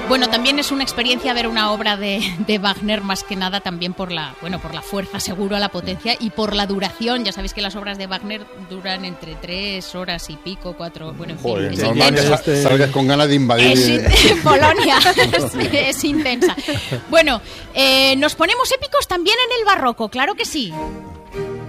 Bueno, también es una experiencia ver una obra de Wagner, más que nada también por la fuerza, seguro, la potencia y por la duración. Ya sabéis que las obras de Wagner duran entre 3 horas y pico, 4, bueno, en Joder, fin. normal que salgas con ganas de invadir Polonia. Es intensa. Bueno, nos ponemos épicos también en el barroco, claro que sí.